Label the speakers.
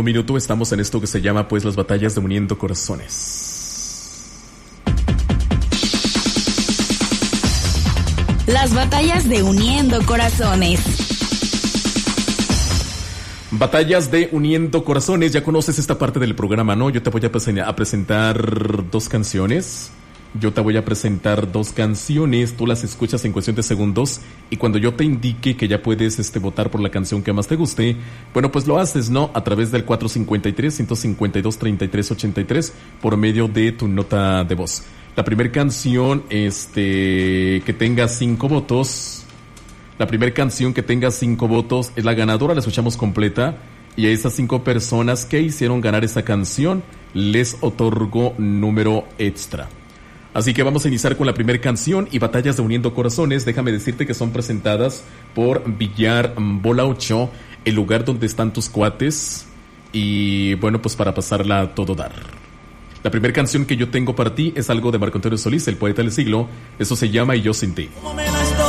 Speaker 1: minuto estamos en esto que se llama pues las batallas de Uniendo Corazones.
Speaker 2: Las batallas de Uniendo Corazones.
Speaker 1: Batallas de Uniendo Corazones, ya conoces esta parte del programa, ¿no? Yo te voy a presentar dos canciones. Yo te voy a presentar dos canciones, tú las escuchas en cuestión de segundos y cuando yo te indique que ya puedes votar por la canción que más te guste, bueno, pues lo haces, ¿no? A través del 453-152-3383 por medio de tu nota de voz. La primera canción, que tenga 5 votos, la primera canción que tenga 5 votos es la ganadora, la escuchamos completa y a esas 5 personas que hicieron ganar esa canción les otorgo número extra. Así que vamos a iniciar con la primera canción y Batallas de Uniendo Corazones. Déjame decirte que son presentadas por Villar Bola 8, el lugar donde están tus cuates. Y bueno, pues para pasarla a todo dar. La primera canción que yo tengo para ti es algo de Marco Antonio Solís, el poeta del siglo. Eso se llama Y yo sin ti.